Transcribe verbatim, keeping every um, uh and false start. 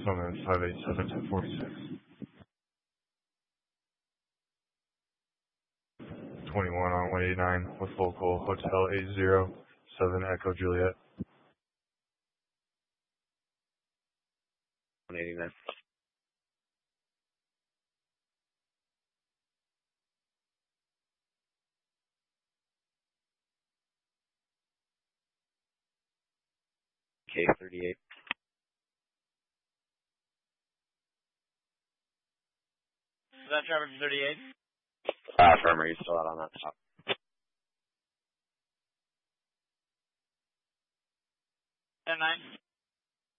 Summit five eight seven ten forty-six. twenty-one on one eighty-nine with local Hotel eight zero seven Echo Juliet. one eighty-nine. K thirty-eight. Is that Trevor from thirty-eight? Uh, Firmer, you still out on that top. ten nine.